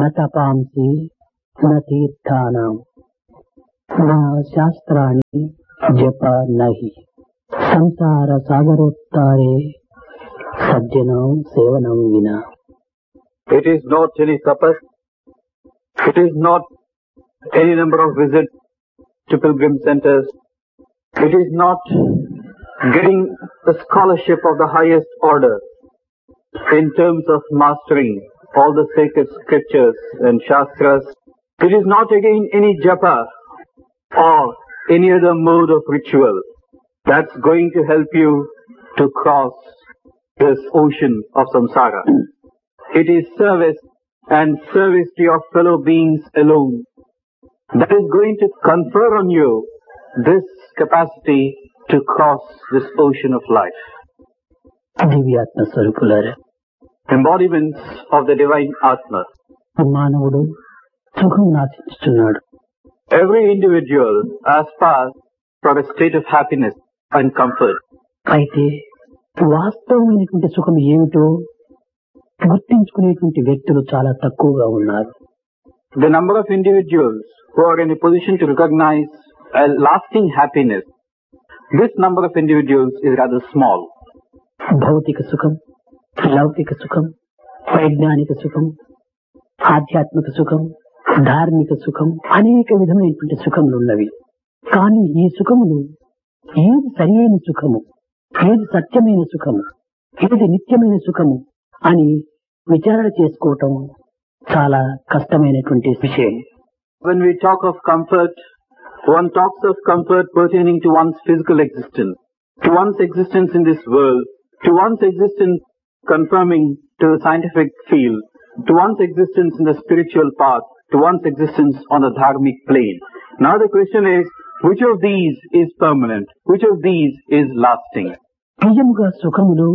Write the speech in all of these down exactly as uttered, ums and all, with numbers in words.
न तपांसि न तीर्थानां न शास्त्राणि जप नहि संसार सागरोत्तारे सज्जनों सेवनं विना. It is not any tapas, it is not any number of visits to pilgrim centers, it is not getting the scholarship of the highest order in terms of mastering all the sacred scriptures and shastras. It is not again any japa or any other mode of ritual that's going to help you to cross this ocean of samsara. It is service and service to your fellow beings alone that is going to confer on you this capacity to cross this ocean of life. దివ్యాత్మ స్వరూపులారా, Embodiments of the divine Atma. మానవుడు సుఖం ఆశిస్తున్నాడు. Every individual aspires for a state of happiness and comfort. అయితే వాస్తవమైనటువంటి సుఖం ఏమిటో గుర్తించుకునేటువంటి వ్యక్తులు చాలా తక్కువగా ఉన్నారు. The number of individuals who are in a position to recognize a lasting happiness, this number of individuals is rather small. భౌతిక సుఖం, లౌకిక సుఖం, వైజ్ఞానిక సుఖం, ఆధ్యాత్మిక సుఖం, ధార్మిక సుఖం, అనేక విధమైనటువంటి సుఖములు ఉన్నవి. కానీ ఈ సుఖములు ఏది సరియైన సుఖము, ఏది సత్యమైన సుఖము, ఏది నిత్యమైన సుఖము అని విచారణ చేసుకోవటం చాలా కష్టమైనటువంటి విషయం. When we talk of comfort, one talks of comfort pertaining to one's physical existence, to one's existence in this world, to one's existence confirming to the scientific field, to one's existence in the spiritual path, to one's existence on the dharmic plane. Now the question is, which of these is permanent? Which of these is lasting? నిజముగా సుఖములు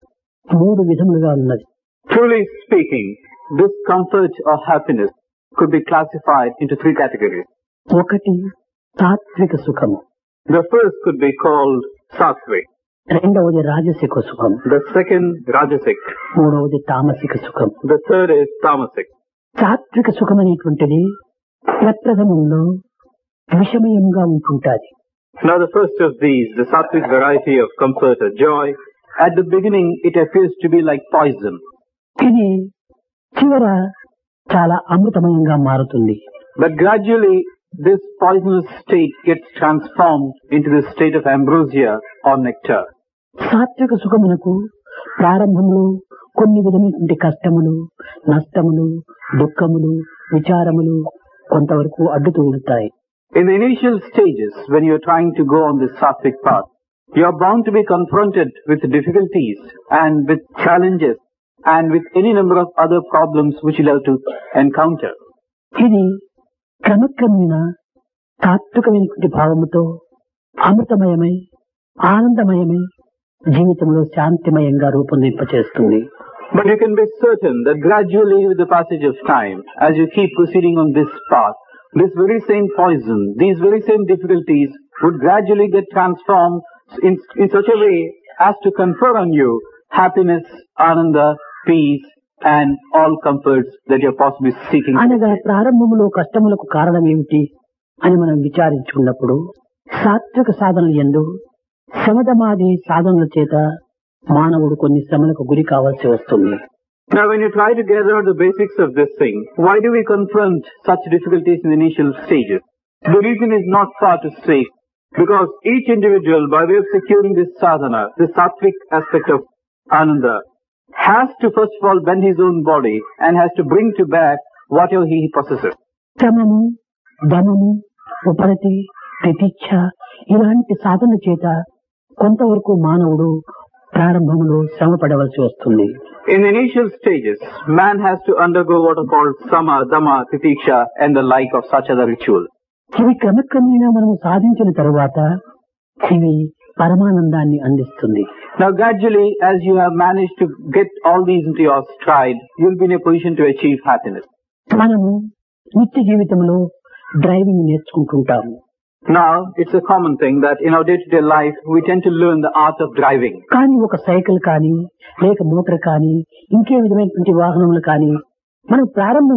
మూడు విధములుగా ఉన్నది. Truly speaking, this comfort or happiness could be classified into three categories. ఒకటి తాత్విక సుఖము, The first could be called sattvic, రెండవది రాజసిక సుఖం, the second rajasic, మూడవది తామసిక సుఖం. the third is tamasic. తాత్విక సుఖం అనేటువంటిది ప్రప్రథమంలో విషమయంగా ఉంటుంటాది. Now the first of these, the sattvic variety of comfort or joy, at the beginning it appears to be like poison. ఇది చివర చాలా అమృతమయంగా మారుతుంది. But gradually this poisonous state gets transformed into the state of ambrosia or nectar. సాత్విక సుఖమునకు ప్రారంభంలో కొన్ని విధమైనటువంటి కష్టములు, నష్టములు, దుఃఖములు, విచారములు కొంతవరకు అడ్డుతూ ఉంటాయి. In the initial stages, when you are trying to go on this sattvic path, you are bound to be confronted with difficulties and with challenges and with any number of other problems which you'll have to encounter. ఇది క్రమక్రమేణా తాత్వికమైనటువంటి భావముతో అమృతమయమై ఆనందమయమై జీవితంలో శాంతిమయంగా రూపొందింపచేస్తుంది. But you can be certain that gradually with the passage of time, as you keep proceeding on this path, this very same poison, these very same difficulties would gradually get transformed in, in such a way as to confer on you happiness, ananda, peace and all comforts that you are possibly seeking. అనగా ప్రారంభంలో కష్టములకు కారణం ఏమిటి అని మనం విచారించుకున్నప్పుడు సాత్విక సాధనలు యందు శమదమాది సాధనల చేత మానవుడు కొన్ని శ్రమలకు గురి కావాల్సి వస్తుంది. Now when you try to gather out the basics of this thing, why do we confront such difficulties in the initial stages? The reason is not far to seek, because each individual, by way of securing this sadhana, this sattvic aspect of ananda, has to first of all bend his own body and has to bring to bear whatever he possesses. శ్రమము, ధనము, ఉపరతి, ప్రతీక్ష ఇలాంటి సాధన చేత కొంతవరకు మానవుడు ప్రారంభంలో శ్రమ పడవలసి వస్తుంది. In the initial stages, man has to undergo what are called sama, dhamma, titiksha and the like of such other rituals. ఇవి క్రమక్రమేణా మనము సాధించిన తరువాత ఇవి పరమానందాన్ని అందిస్తుంది. Now gradually, as you have managed to get all these into your stride, you will be in a position to achieve happiness. మనము నిత్య జీవితంలో driving నేర్చుకుంటుంటాము. Now, it's a common thing that in our day-to-day life, we tend to learn the art of driving. కానీ ఒక cycle కానీ లేక motor కానీ ఇంకే విధమైనటువంటి వాహనములు కానీ మనం ప్రారంభంలో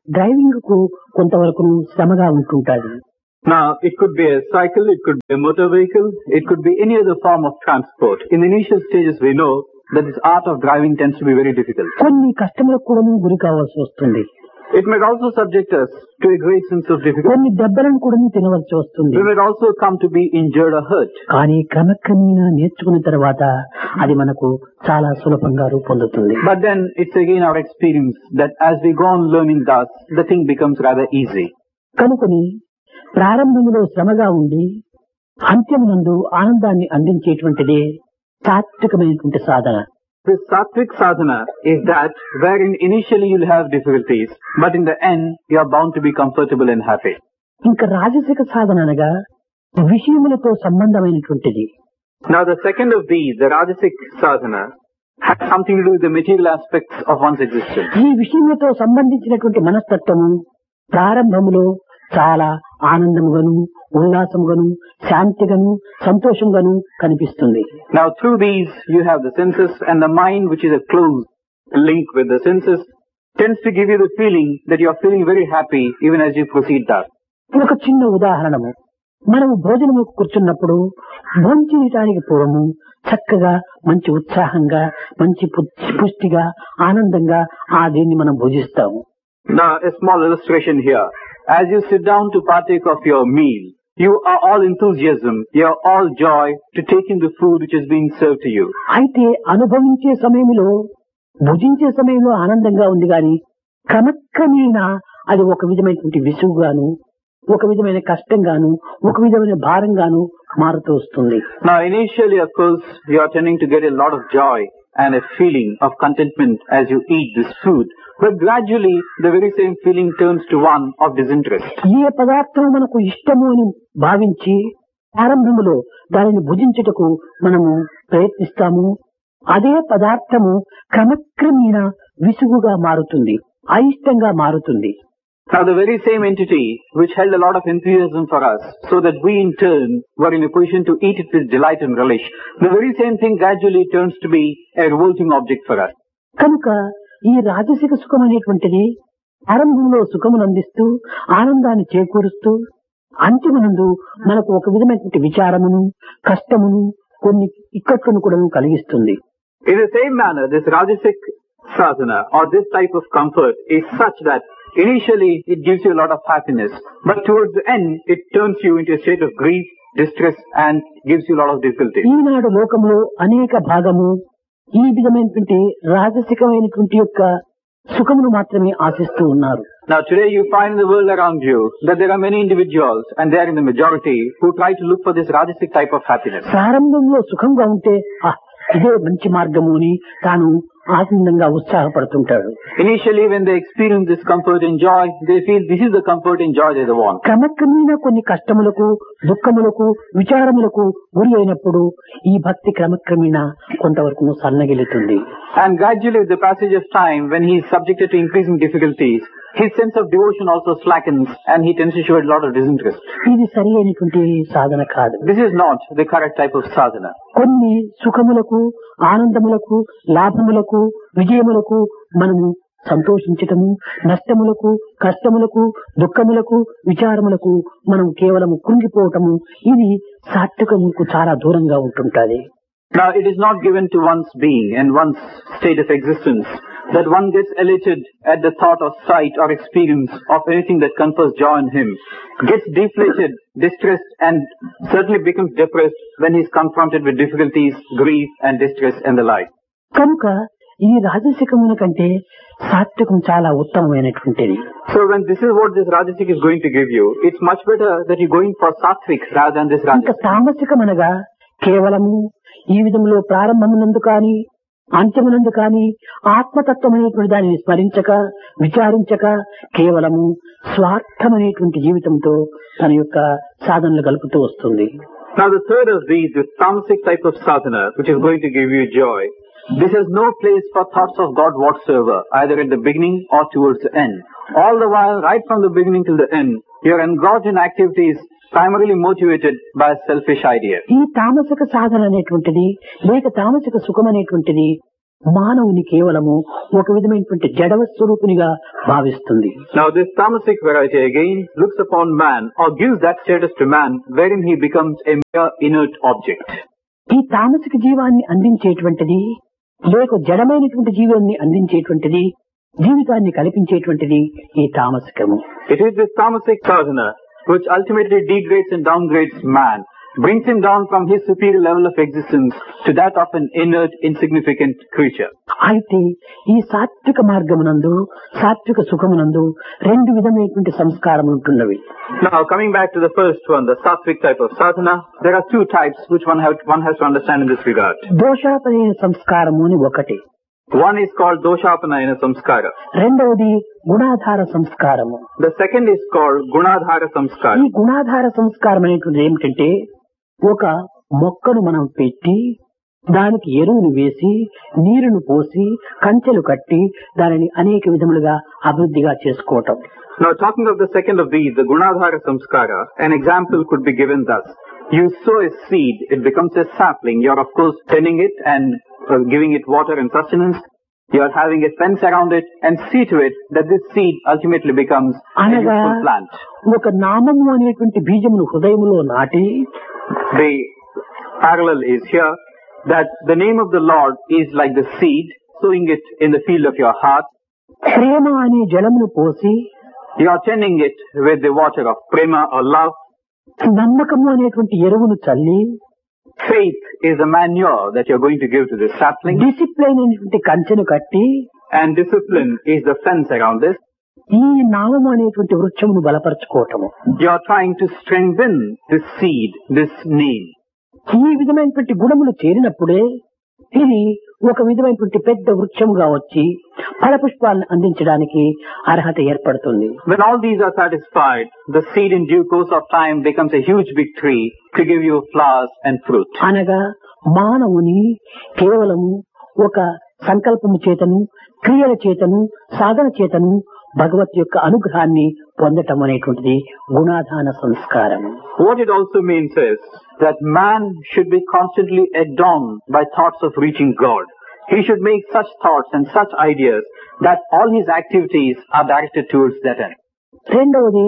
డ్రైవింగ్ కు కొంతవరకు శ్రమగా ఉంటుంటాది. Now, it could be a cycle, it could be a motor vehicle, it could be any other form of transport. In the initial stages, we know that this art of driving tends to be very difficult. కొన్ని కష్టములకు కూడా గురి కావాల్సి వస్తుంది. It might also subject us to a great sense of difficulty. కొన్ని దెబ్బలను కూడా తినవలసి వస్తుంది. We might also come to be injured or hurt. కానీ క్రమక్రమేణా నేర్చుకున్న తర్వాత అది మనకు చాలా సులభంగా రూపొందుతుంది. But then it's again our experience that as we go on learning thus, the thing becomes rather easy. కనుకొని ప్రారంభంలో శ్రమగా ఉండి అంత్యమునందు ఆనందాన్ని అందించేటువంటిదే సాత్వికమైనటువంటి సాధన. This sattvic sadhana is that wherein initially you'll have difficulties, but in the end you are bound to be comfortable and happy. ఇంకా రాజసిక సాధన అనగా విషయములతో సంబంధమైనటువంటిది. Now the second of these, the rajasic sadhana, has something to do with the material aspects of one's existence. ఈ విషయములతో సంబంధించినటువంటి మనస్తత్వము ప్రారంభములో చాలా ఆనందముగాను ఉల్లాసముగాను శాంతిగాను సంతోషంగాను కనిపిస్తుంది. Now through these you have the senses, and the mind, which is a close link with the senses, tends to give you the feeling that you are feeling very happy even as you proceed thus. ఒక చిన్న ఉదాహరణము, మనము భోజనము కూర్చున్నప్పుడు భోంచేయటానికి పూర్వము చక్కగా మంచి ఉత్సాహంగా మంచి పుష్టిగా ఆనందంగా ఆ దీన్ని మనం భుజిస్తాము. Now a small illustration here. As you sit down to partake of your meal, you are all enthusiasm, you are all joy to take in the food which is being served to you. అయితే అనుభవించే సమయంలో భుజించే సమయంలో ఆనందంగా ఉంది కానీ క్రమక్రమేణా అది ఒక విధమైనటువంటి విసుగుగాను ఒక విధమైన కష్టంగాను ఒక విధమైన భారంగాను మారుతూ వస్తుంది. Now initially of course you are tending to get a lot of joy and a feeling of contentment as you eat this food. But gradually the very same feeling turns to one of disinterest. ఏ పదార్థం మనకు ఇష్టము అని భావించి ప్రారంభంలో దానిని భుజించుటకు మనము ప్రయత్నిస్తాము, అదే పదార్థము క్రమక్రమేణా విసుగుగా మారుతుంది, అయిష్టంగా మారుతుంది. Now the very same entity which held a lot of enthusiasm for us, so that we in turn were in a position to eat it with delight and relish, the very same thing gradually turns to be a revolting object for us. కనుక ఈ రాజసిక సుఖం అనేటువంటిది ఆరంభంలో సుఖమును అందిస్తూ ఆనందాన్ని చేకూరుస్తూ అంత్యమునందు మనకు ఒక విధమైనటువంటి విచారమును కష్టమును కొన్ని ఇక్కట్లను కూడా కలిగిస్తుంది. In the same manner, this rajasic sadhana or this type of comfort is such that initially it gives you a lot of happiness, but towards the end it turns you into a state of grief, distress and gives you a lot of difficulty. ఈనాడు లోకంలో అనేక భాగము ఈ విధమైనటువంటి రాజసికమైనటువంటి యొక్క సుఖమును మాత్రమే ఆశిస్తూ ఉన్నారు. Now today you find in the world around you that there are many individuals, and they are in the majority, who try to look for this rajasic type of happiness. ప్రారంభంలో సుఖంగా ఉంటే ఇదే మంచి మార్గము అని తాను ఆనందంగా ఉత్సాహపడుతుంటాడు. Initially when they experience this comfort and joy, they feel this is the comfort and joy they want. క్రమక్రమేణా కొన్ని కష్టములకు దుఃఖములకు విచారములకు గురి అయినప్పుడు ఈ భక్తి క్రమక్రమేణా కొంతవరకు సన్నగిలుతుంది. And gradually with the passage of time, when he is subjected to increasing difficulties, his sense of devotion also slackens and he tends to show a lot of disinterest. ఇది సరి అయినటువంటి సాధన కాదు. This is not the correct type of sadhana. కొన్ని సుఖములకు ఆనందములకు లాభములకు విజయములకు మనము సంతోషించటము, నష్టములకు కష్టములకు దుఃఖములకు విచారములకు మనం కేవలం కృంగిపోవటము ఇది సాత్వికముకు చాలా దూరంగా ఉంటుంటది. Now it is not given to one's being and one's state of existence that one gets elated at the thought or sight or experience of anything that confers joy in him, gets deflated, distressed and certainly becomes depressed when he is confronted with difficulties, grief and distress and the like. కనుక ఈ రాజసికమున కంటే సాత్వికం చాలా ఉత్తమమైనటువంటిది. So when this is what this rajasic is going to give you, it's much better that you're going for sattvic rather than this ఇంకా rajasic. తామసికమనగా కేవలము ఈ విధంలో ప్రారంభమునందు కానీ అంత్యమునందు కానీ ఆత్మతత్వం అనేటువంటి దానిని స్మరించక విచారించక కేవలము స్వార్థమనేటువంటి జీవితంతో తన యొక్క సాధనలు గలుపుతూ వస్తుంది. Now the third of these, the tamasic type of sadhana, which is going to give you joy, this has no place for thoughts of God whatsoever, either at the beginning or towards the end. All the while, right from the beginning till the end, you are engaged in activities primarily motivated by a selfish idea. ఈ తామసిక సాధన అనేటువంటిది లేక తామసిక సుఖం అనేటువంటిది మానవుని కేవలము ఒక విధమైనటువంటి జడవ స్వరూపునిగా భావిస్తుంది. Now this tamasic variety again looks upon man or gives that status to man wherein he becomes a mere inert object. ఈ తామసిక జీవాన్ని అందించేటువంటిది లేక జడమైనటువంటి జీవాన్ని అందించేటువంటిది జీవితాన్ని కల్పించేటువంటిది ఈ తామసికము. It is this tamasic sadhana which ultimately degrades and downgrades man, brings him down from his superior level of existence to that of an inert, insignificant creature. అయితే ఈ సాత్విక మార్గమునందు సాత్విక సుఖమునందు రెండు విధమైనటువంటి సంస్కారములు ఉంటున్నవి. Now coming back to the first one, the sattvic type of sadhana, there are two types which one, have, one has to understand in this regard. దోషాపనైన సంస్కారము అని ఒకటి. One is called doshapanayana samskara. రెండవది గుణాధార సంస్కారము. The second is called gunadhara ఈ samskara. గుణాధార సంస్కారం అనేటువంటిది ఏమిటంటే ఒక మొక్కను మనం పెట్టి దానికి ఎరువును వేసి నీరును పోసి కంచెలు కట్టి దానిని అనేక విధములుగా అభివృద్ధిగా చేసుకోవటం. Now talking of the second of these, the gunadhara samskara, an example could be given thus. You sow a seed, it becomes a sapling. You are of course tending it and uh, giving it water and sustenance. You are having a fence around it and see to it that this seed ultimately becomes a అనగా useful plant. ఒక నామము అనేటువంటి బీజమును హృదయములో నాటి The parallel is here that the name of the Lord is like the seed, sowing it in the field of your heart. ప్రేమ అనే జలమును పోసి You are tending it with the water of prema or love. నమ్మకము అనేటువంటి ఎరువును చల్లి Faith is the manure that you are going to give to this sapling, discipline అనేటువంటి కంచెను కట్టి and discipline is the fence around this. ఈ నామము అనేటువంటి వృక్షమును బలపరచుకోవటము. You are trying to strengthen this seed, this name. ఈ విధమైనటువంటి గుణములు చేరినప్పుడే ఇది ఒక విధమైనటువంటి పెద్ద వృక్షముగా వచ్చి ఫలపుష్పాలను అందించడానికి అర్హత ఏర్పడుతుంది. When all these are satisfied, the seed in due course of time becomes a huge big tree to give you flowers and fruit. అనగా మానవుని కేవలము ఒక సంకల్పము చేతను క్రియల చేతను సాధన చేతను భగవత్ యొక్క అనుగ్రహాన్ని పొందటం అనేటువంటిది గుణాధాన సంస్కారం. What it also means is that man should be constantly adorned by thoughts of reaching God. He should make such thoughts and such ideas that all his activities are directed towards that end. రెండవది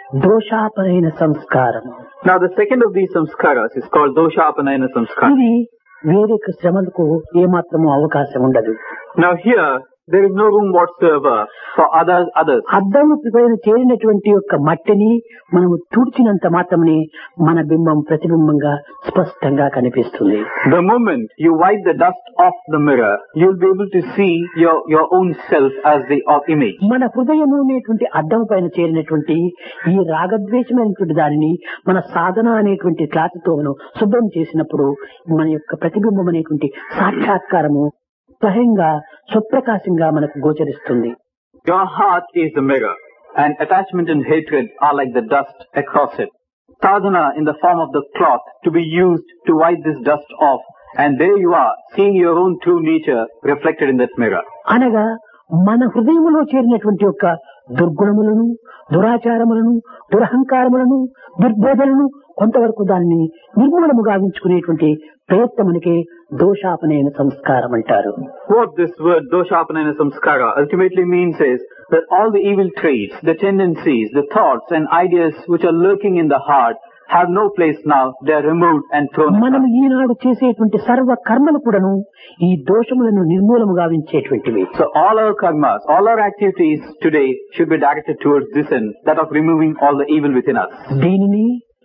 దోషాపరైన సంస్కారం. Now the second of these samskaras is called doshapanayana samskara. ఇది వేరే శ్రమలకు ఏమాత్రము అవకాశం ఉండదు. Now here there is no room whatsoever for others others. అద్దము పైన చేరినటువంటి యొక్క మట్టిని మనము తుడిచినంత మాత్రమే మన బింబం ప్రతిబింబంగా స్పష్టంగా కనిపిస్తుంది. The moment you wipe the dust off the mirror, you will be able to see your your own self as the of image. మన హృదయము అనేటువంటి అద్దం పైన చేరినటువంటి ఈ రాగద్వేషమైనటువంటి దానిని మన సాధన అనేటువంటి క్లాతుతో మనం శుభ్రం చేసినప్పుడు మన యొక్క ప్రతిబింబం అనేటువంటి సాక్షాత్కారము స్వయంగా సుప్రకాశంగా మనకు గోచరిస్తుంది. Your heart is the mirror, and attachment and hatred are like the dust across it. Sadhana in the form of the cloth to be used to wipe this dust off, and there you are, seeing your own true nature reflected in that mirror. అనగా మన హృదయములో చేరినటువంటి యొక్క దుర్గుణములను దురాచారములను దురహంకారములను దుర్బోధలను కొంతవరకు దాన్ని నిర్మూలము గావించుకునేటువంటి ప్రయత్నమునికే దోషాపనయన సంస్కారం అంటారు. What this word doshapanayana samskara ultimately means is that all the evil traits, the tendencies, the thoughts and ideas which are lurking in the heart have no place now. They are removed and thrown మనం aside. ఈనాడు చేసేటువంటి సర్వ కర్మలు కూడాను ఈ దోషములను నిర్మూలము గావించేటువంటివి. So all our karmas, all our activities today should be directed towards this end, that of removing all the evil within us. దీనిని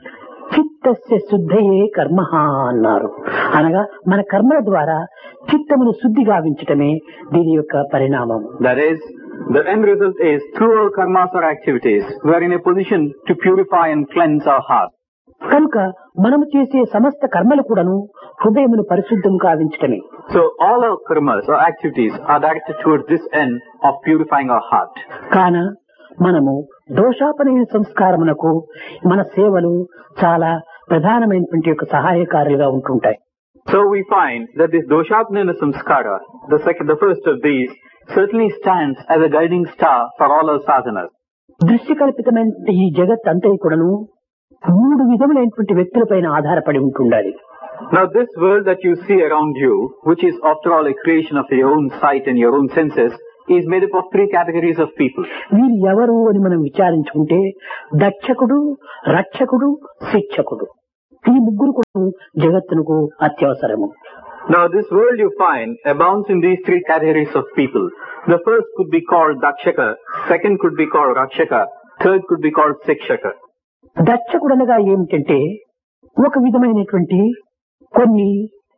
చిత్తస్య శుద్ధయే కర్మ అన్నారు. అనగా మన కర్మల ద్వారా చిత్తమును శుద్ధి గావించటమే దీని యొక్క పరిణామం. That is, the end result is through our karmas or activities, we are in a position to purify and cleanse our heart. కనుక మనము చేసే సమస్త కర్మలు కూడాను హృదయమును పరిశుద్ధం కావించటమే. So all our karmas or activities are directed towards this end of purifying our heart. కాన మనము దోషాపనైన సంస్కారమునకు మన సేవలు చాలా ప్రధానమైనటువంటి యొక్క సహాయకారులుగా ఉంటుంటాయి. So we find that this doshapanayana samskara, the second, the first of these, certainly stands as a guiding star for all our sadhanas. దృశ్యకల్పితమైన ఈ జగత్ అంతా కూడాను మూడు విధములైనటువంటి వ్యక్తులపైన ఆధారపడి ఉంటుండాలి. Now this world that you see around you, which is after all a creation of your own sight and your own senses, is made up of three categories of people. వీరు ఎవరు అని మనం విచారించుకుంటే దక్షకుడు, రక్షకుడు, శిక్షకుడు, ఈ ముగ్గురు కూడా జగత్తునకు అత్యవసరము. Now this world you find abounds in these three categories of people. The first could be called Dakshaka, second could be called Rakshaka, third could be called Sikshaka. దక్షకుడు అనగా ఏమిటంటే ఒక విధమైనటువంటి కొన్ని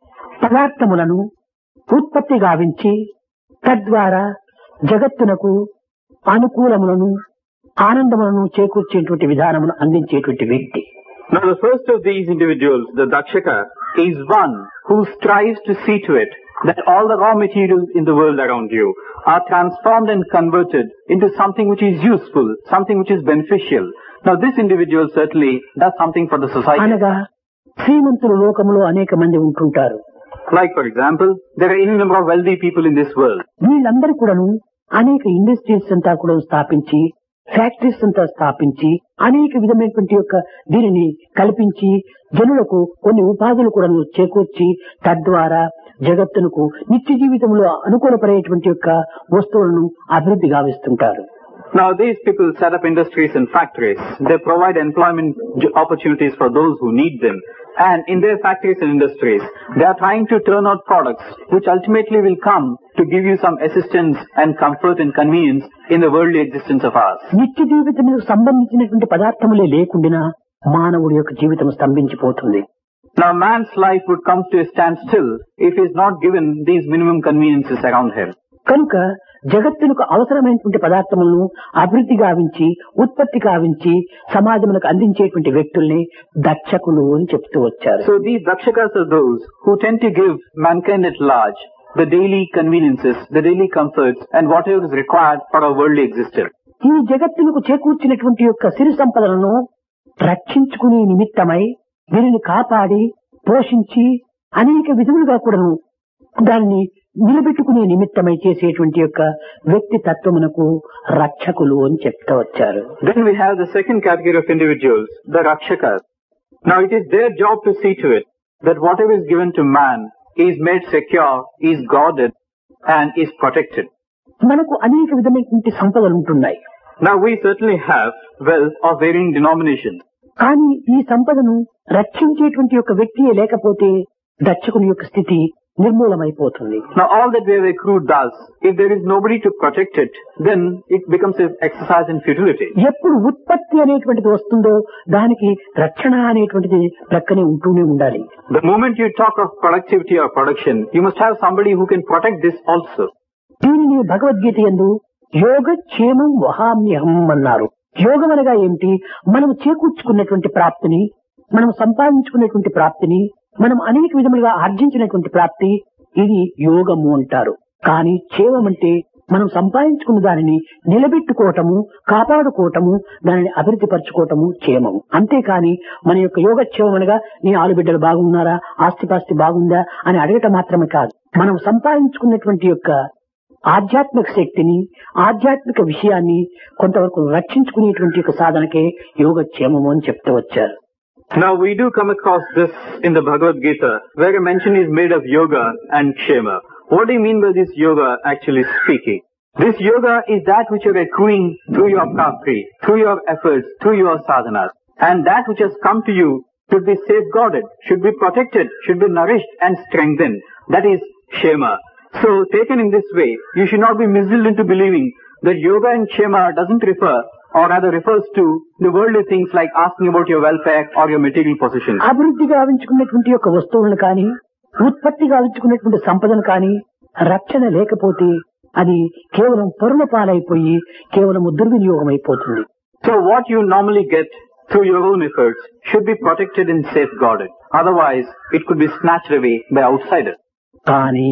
పదార్థములను ఉత్పత్తి గావించి తద్వారా జగత్తునకు అనుకూలములను ఆనందములను చేకూర్చేటువంటి విధానమును అందించేటువంటి వ్యక్తి. Now the first of these individuals, the Dakshaka, is one who strives to see to it that all the raw materials in the world around you are transformed and converted into something which is useful, something which is beneficial. Now this individual certainly does something for the society. అనగా శ్రీమంతుల లోకములో అనేక మంది ఉంటుంటారు. Like for example, there are any number of wealthy people in this world. వీళ్ళందరూ కూడాను అనేక industries అంతా కూడా స్థాపించి, ఫ్యాక్టరీస్ అంతా స్థాపించి, అనేక విధమైనటువంటి యొక్క దీనిని కల్పించి జనులకు కొన్ని ఉపాధులు కూడా చేకూర్చి తద్వారా జగత్తునకు నిత్య జీవితంలో అనుకూలపడేటువంటి యొక్క వస్తువులను అభివృద్ధి గావిస్తుంటారు. Now these people set up industries and factories. They provide employment opportunities for those who need them. And in their factories and industries, they are trying to turn out products which ultimately will come to give you some assistance and comfort and convenience in the worldly existence of ours. నిత్య జీవితములకు సంబంధించినటువంటి పదార్థములే లేకుండా మానవుడి యొక్క జీవితం స్తంభించిపోతుంది. Now man's life would come to a standstill if he is not given these minimum conveniences around him. కనుక జగత్తునకు అవసరమైనటువంటి పదార్థములను అభివృద్ధి గావించి ఉత్పత్తి గావించి సమాజములకు అందించేటువంటి వ్యక్తుల్ని దక్షకులు అని చెప్తూ వచ్చారు. So these dakshakas are those who tend to give mankind at large the daily conveniences, the daily comforts and whatever is required for our worldly existence. ఈ జగత్తునకు చేకూర్చినటువంటి యొక్క సిరి సంపదలను రక్షించుకునే నిమిత్తమై దీనిని కాపాడి పోషించి అనేక విధములుగా కూడాను దాన్ని నిలబెట్టుకునే నిమిత్తమై చేసేటువంటి యొక్క వ్యక్తి తత్వమునకు రక్షకులు అని చెప్తూ వచ్చారు. Then we have the second category of individuals, the rakshakas. Now it is their job to see to it that whatever is given to man is made secure, is guarded and is protected. మనకు అనేక విధమైనటువంటి సంపదలు ఉంటున్నాయి. Now we certainly have wealth of varying denominations. కానీ ఈ సంపదను రక్షించేటువంటి యొక్క వ్యక్తియే లేకపోతే దక్షకుని యొక్క స్థితి నిర్మూలమైపోతుంది. Now all that we have accrued does, if there is nobody to protect it, then it becomes an exercise in futility. ఎప్పుడు ఉత్పత్తి అనేటువంటిది వస్తుందో దానికి రక్షణ అనేటువంటిది ప్రక్కనే ఉంటూనే ఉండాలి. The moment you talk of productivity or production, you must have somebody who can protect this also. దీనిని భగవద్గీత యందు యోగక్షేమం వహామ్యహం అన్నారు. యోగం అనగా ఏమిటి? మనం చేకూర్చుకున్నటువంటి ప్రాప్తిని, మనం సంపాదించుకున్నటువంటి ప్రాప్తిని, మనం అనేక విధములుగా ఆర్జించినటువంటి ప్రాప్తి, ఇది యోగము అంటారు. కానీ క్షేమం అంటే మనం సంపాదించుకున్న దానిని నిలబెట్టుకోవటము, కాపాడుకోవటము, దానిని అభివృద్ధి పరచుకోవటము క్షేమము. అంతేకాని మన యొక్క యోగక్షేమం అనగా నీ ఆలుబిడ్డలు బాగున్నారా, ఆస్తిపాస్తి బాగుందా అని అడగటం మాత్రమే కాదు. మనం సంపాదించుకున్నటువంటి యొక్క ఆధ్యాత్మిక శక్తిని, ఆధ్యాత్మిక విషయాన్ని కొంతవరకు రక్షించుకునేటువంటి యొక్క సాధనకే యోగక్షేమము అని చెప్తూ వచ్చారు. Now we do come across this in the Bhagavad Gita, where a mention is made of yoga and kshema. What do you mean by this yoga actually speaking? This yoga is that which you are accruing through your prapti, through your efforts, through your sadhanas. And that which has come to you should be safeguarded, should be protected, should be nourished and strengthened. That is kshema. So taken in this way, you should not be misled into believing that yoga and kshema doesn't refer, or rather refers to, the worldly things like asking about your welfare or your material possessions. అభివృద్ధి గావించుకున్నటువంటి యొక్క వస్తువులను కానీ, ఉత్పత్తి గావించుకున్నటువంటి సంపదను కానీ రక్షణ లేకపోతే అది కేవలం పరుల పాలైపోయి కేవలం దుర్వినియోగం అయిపోతుంది. So what you normally get through your own efforts should be protected and safeguarded. Otherwise, it could be snatched away by outsiders. కానీ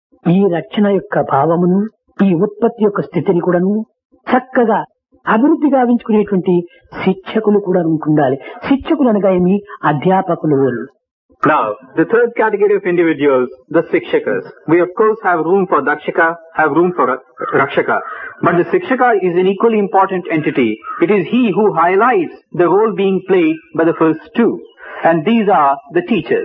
ఈ రక్షణ యొక్క భావమును, ఈ ఉత్పత్తి యొక్క స్థితిని కూడాను చక్కగా అభివృద్ధి గావించుకునేటువంటి శిక్షకులు కూడా ఉంటుండాలి. శిక్షకులు అనగా ఏమి? అధ్యాపకులు. Now, the third category of individuals, the Sikshakas. We of course have room for Dakshaka, have room for Rakshaka. But the Sikshaka is an equally important entity. It is he who highlights the role being played by the first two. And these are the teachers.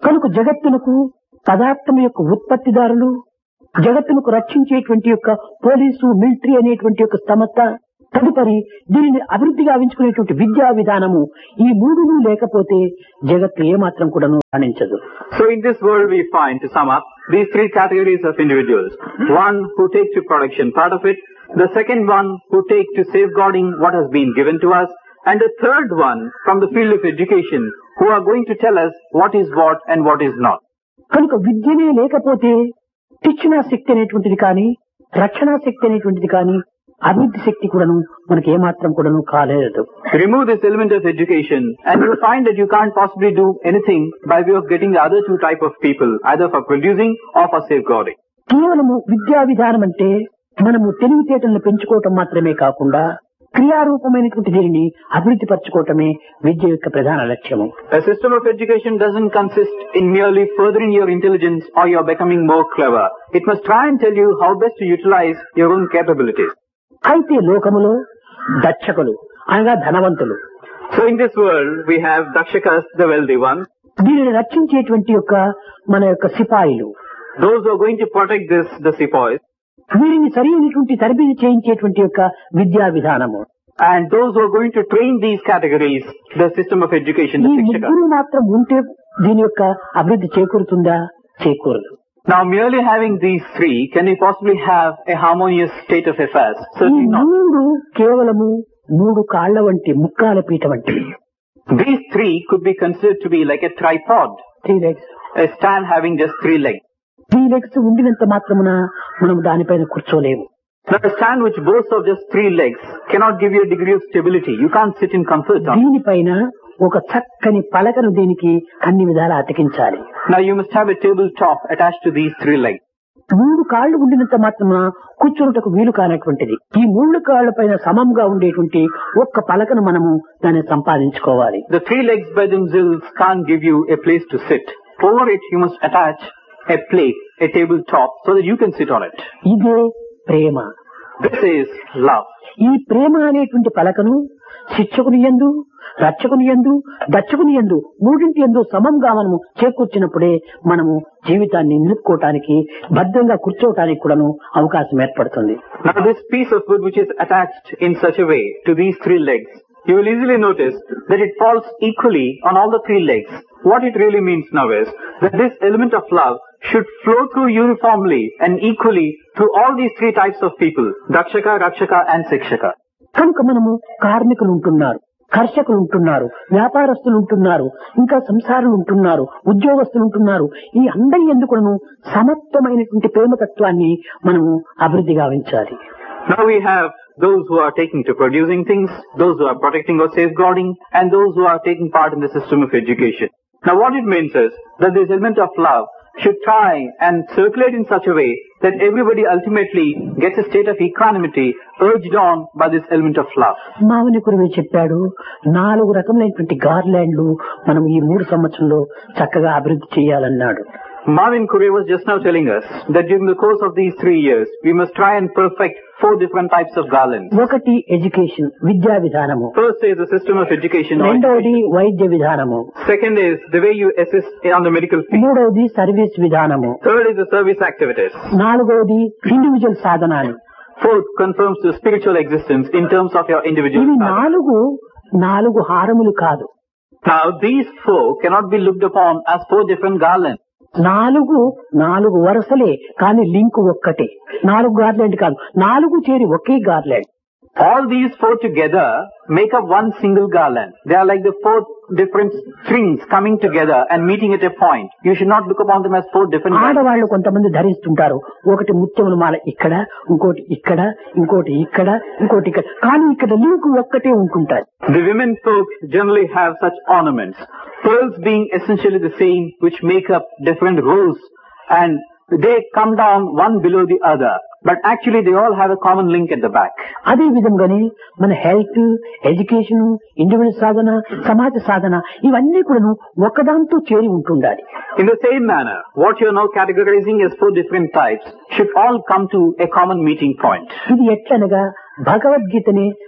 కనుక జగత్తునకు పదార్థం యొక్క ఉత్పత్తిదారులు, జగత్తునకు రక్షించేటువంటి యొక్క police, military అనేటువంటి యొక్క సంస్థ, తదుపరి దీనిని అభివృద్ధి గావించుకునేటువంటి విద్యా విధానము, ఈ మూడును లేకపోతే జగత్తు ఏమాత్రం కూడాను రాణించదు. So in this world we find, to sum up, these three categories of individuals. One who take to production part of it, the second one who take to safeguarding what has been given to us, and the third one from the field of education who are going to tell us what is what and what is not. కనుక విద్యనే లేకపోతే శిక్షణా శక్తి అనేటువంటిది కానీ, రక్షణా శక్తి అనేటువంటిది కానీ, అభివృద్ధి శక్తి కూడాను మనకి ఏమాత్రం కూడాను కాలేదు. Remove this element of education and you will find that you can't possibly do anything by way of getting the other two type of people, either for producing or for safeguarding. కేవలము విద్యా విధానం అంటే మనము తెలివితేటలను పెంచుకోవటం మాత్రమే కాకుండా క్రియారూపమైనటువంటి దీనిని అభివృద్ధి పరచుకోవటమే విద్య యొక్క ప్రధాన లక్ష్యము. A system of education doesn't consist in merely furthering your intelligence or your becoming more clever. It must try and tell you how best to utilize your own capabilities. అయితే లోకములో దక్షకులు అనగా ధనవంతులు. So in this world we have dakshakas, the wealthy ones. దీనిని రక్షించేటువంటి యొక్క మన యొక్క సిపాయిలు. Those who are going to protect this, the sepoys. వీరిని సరైనటువంటి తరబేతి చేయించేటువంటి యొక్క విద్యా విధానము. And those who are going to train these categories, the system of education, the ఈ shikshaka. ముగ్గురు మాత్రం ఉంటే దీని యొక్క అభివృద్ధి చేకూరుతుందా? చేకూరదు. Now merely having these three, can we possibly have a harmonious state of affairs? ఈ Certainly not. మూడు కేవలము మూడు కాళ్ల వంటి ముక్కాల పీట వంటి. These three could be considered to be like a tripod, three legs. a stand having just three legs. Three legs ఉండినంత మాత్రమున మనం దానిపైన కూర్చోలేము. Now a stand which boasts of just three legs cannot give you a degree of stability. You can't sit in comfort on it. దీనిపైన ఒక చక్కని పలకను దీనికి అన్ని విధాలా అతికించాలి. Now you must have a tabletop attached to these three legs. మూడు కాళ్లు ఉండినంత మాత్రమున కూర్చున్నటకు వీలు కానటువంటిది. ఈ మూడు కాళ్ల పైన సమంగా ఉండేటువంటి ఒక్క పలకను మనము దాన్ని సంపాదించుకోవాలి. The three legs by themselves can't give you a place to sit. Over it you must attach a plate, a tabletop, so that you can sit on it. ఇదే ప్రేమ. This is love. ఈ ప్రేమ అనేటువంటి పలకను శిక్షకుని యందు, రక్షకుని యందు, దక్షకుని యందు మూడింటి యందు సమంగా మనము చేకూర్చినప్పుడే మనము జీవితాన్ని నిలుపుకోవటానికి, భద్రంగా కూర్చోవటానికి కూడాను అవకాశం ఏర్పడుతుంది. Now this piece of wood which is attached in such a way to these three legs, you will easily notice that it falls equally on all the three legs. What it really means now is that this element of love should flow through uniformly and equally through all these three types of people, dakshaka, rakshaka and shikshaka. కనుక మనము కార్మికులు ఉంటున్నారు, కర్షకులు ఉంటున్నారు, వ్యాపారస్తులు ఉంటున్నారు, ఇంకా సంసారులు ఉంటున్నారు, ఉద్యోగస్తులు ఉంటున్నారు. ఈ అందరి ఎందుకును సమత్వమైనటువంటి ప్రేమతత్వాన్ని మనము అభివృద్ధి గావించాలి. Now we have those who are taking to producing things, those who are protecting or safeguarding, and those who are taking part in the system of education. Now what it means is that this element of love should try and circulate in such a way that everybody ultimately gets a state of equanimity urged on by this element of love. మావని కురువే చెప్పాడు, నాలుగు రకములైనటువంటి గార్లాండ్లు మనం ఈ మూడు సంవత్సరంలో చక్కగా అభివృద్ధి చేయాలన్నాడు. Marvin Curry was just now telling us that during the course of these three years, we must try and perfect four different types of garlands. ఒకటి ఎడ్యుకేషన్, విద్యా విధానము. First is the system of education. రెండవది వైద్య విధానము. Second is the way you assist on the medical field. మూడవది service విధానము. Third is the service activities. నాలుగవది individual సాధనాలు. Fourth confirms the spiritual existence in terms of your individual ఇవి sadhana. నాలుగు నాలుగు హారములు కాదు. Now these four cannot be looked upon as four different garlands. నాలుగు నాలుగు వరుసలే కానీ లింక్ ఒక్కటే. నాలుగు గార్లాండ్ కాదు, నాలుగు చేరి ఒకే garland. All these four together make up one single garland. They are like the four different strings coming together and meeting at a point. You should not look upon them as four different garlands. ఆడవాళ్లు కొంతమంది ధరిస్తుంటారు. ఒకటి ముత్యముల మాల ఇక్కడ, ఇంకోటి ఇక్కడ, ఇంకోటి ఇక్కడ, ఇంకోటి ఇక్కడ, కానీ ఇక్కడ లింక్ ఒక్కటే ఉంటుంటారు. The women folk generally have such ornaments, pearls being essentially the same, which make up different rows, and they come down one below the other. But actually they all have a common link at the back. అదే విధంగానే మన health, education, individual సాధన, సమాజ సాధన ఇవన్నీ కూడా ఒకదాంతో చేరి ఉంటుండాలి. In the same manner, what you are now categorizing as four different types should all come to a common meeting point. ఇది ఎట్లనగా భగవద్గీతని చక్కగా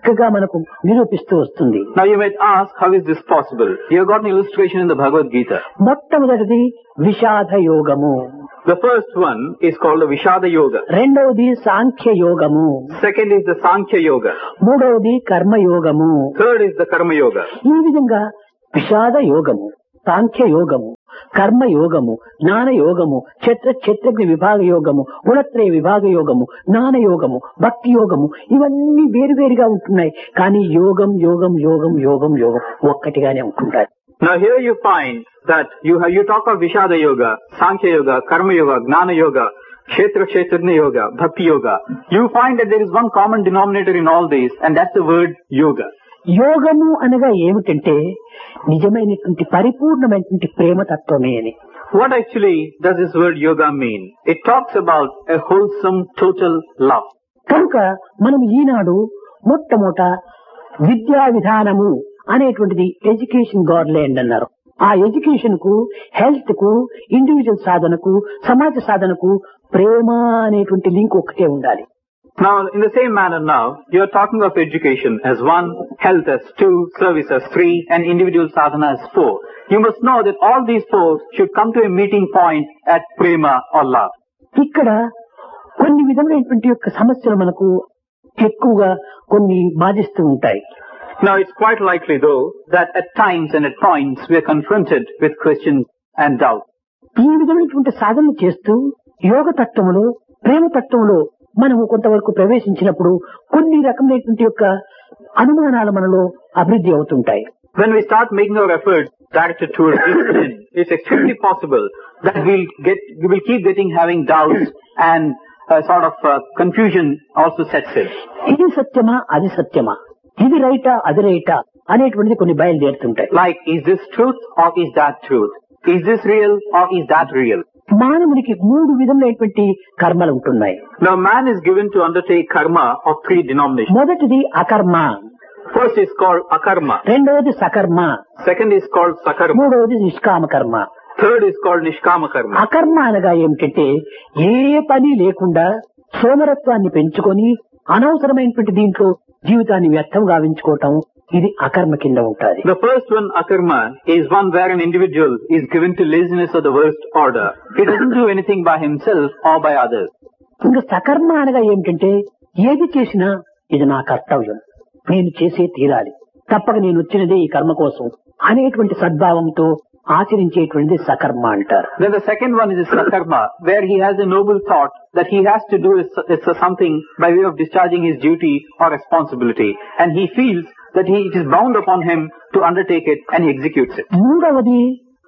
చక్కగా మనకు నిరూపిస్తూ వస్తుంది. Now you might ask, how is this possible? You have got an illustration in the Bhagavad Gita. మొట్టమొదటిది విషాద యోగము, The first one is called the Vishada Yoga. రెండవది సాంఖ్య యోగము, Second is the Sankhya Yoga. మూడవది కర్మ యోగము. Third is the Karma Yoga. ఈ విధంగా విషాద యోగము, సాంఖ్య యోగము, కర్మ యోగము, జ్ఞాన యోగము, క్షేత్ర క్షేత్రజ్ఞ విభాగ యోగము, గుణత్రయ విభాగ యోగము, జ్ఞాన యోగము, భక్తి యోగము, ఇవన్నీ వేరువేరుగా ఉంటున్నాయి. కానీ యోగం యోగం యోగం యోగం యోగం ఒక్కటిగానే ఉంటుంటాయి. Now here you find that you have, you talk of Vishada Yoga, Sankhya Yoga, Karma Yoga, Gnana Yoga, Kshetra Kshetrajna Yoga, Bhakti Yoga. You find that there is one common denominator in all these, and that's the word Yoga. యోగము అనగా ఏమిటంటే నిజమైనటువంటి పరిపూర్ణమైనటువంటి ప్రేమతత్వమే అని. What actually does this word Yoga mean? It talks about a wholesome, total love. కనుక మనం ఈనాడు మొట్టమొదట విద్యా విధానము అనేటువంటిది ఎడ్యుకేషన్ గాడ్లాండ్ అన్నారు. ఆ ఎడ్యుకేషన్ కు, హెల్త్ కు, ఇండివిజువల్ సాధనకు, సమాజ సాధనకు ప్రేమ అనేటువంటి లింక్ ఒక్కటే ఉండాలి. Now, in the same manner now, you are talking of education as one, health as two, service as three, and individual sadhana as four. You must know that all these four should come to a meeting point at prema or love. ఇక్కడ కొన్ని విధమైనటువంటి యొక్క సమస్యలు మనకు ఎక్కువగా కొన్ని బాధిస్తూ ఉంటాయి. Now, it's quite likely though that at times and at points we are confronted with questions and doubts. ఈ విధమైనటువంటి సాధనలు చేస్తూ యోగ తత్వములో, ప్రేమ తత్వంలో మనము కొంతవరకు ప్రవేశించినప్పుడు కొన్ని రకమైనటువంటి యొక్క అనుమానాలు మనలో అభివృద్ధి అవుతుంటాయి. When we start making our efforts directed towards discipline, it's extremely possible that we'll get, we will keep getting having doubts and a sort of uh, confusion also sets in. ఇది సత్యమా, అది సత్యమా, ఇది రైటా, అది రైటా అనేటువంటిది కొన్ని బయలుదేరుతుంటాయి. Like, is this truth or is that truth? Is this real or is that real? మానవునికి మూడు విధములైనటువంటి కర్మలు ఉంటున్నాయి. Now man is given to undertake karma of three denominations. మొదటిది అకర్మ, First is called akarma. రెండవది సకర్మ, Second is called sakarma. మూడవది నిష్కామ కర్మ. Third is called nishkama karma. అకర్మ అనగా ఏమిటంటే ఏ పని లేకుండా సోమరత్వాన్ని పెంచుకొని అనవసరమైనటువంటి దీంట్లో జీవితాన్ని వ్యర్థం గావించుకోవటం, ఇది అకర్మ కింద ఉంటుంది. The first one, akarma, is one where an individual is given to laziness of the worst order. He doesn't do anything by himself or by others. ఇంకా సకర్మ అనగా ఏమిటంటే ఏది చేసినా ఇది నా కర్తవ్యం, నేను చేసే తీరాలి, తప్పక నేను వచ్చినదే ఈ కర్మ కోసం అనేటువంటి సద్భావంతో ఆచరించేటువంటిది సకర్మ అంటారు. Then the second one is sakarma, where he has a noble thought that he has to do is, is something by way of discharging his duty or responsibility, and he feels that he, it is bound upon him to undertake it, and he executes it. మూడవది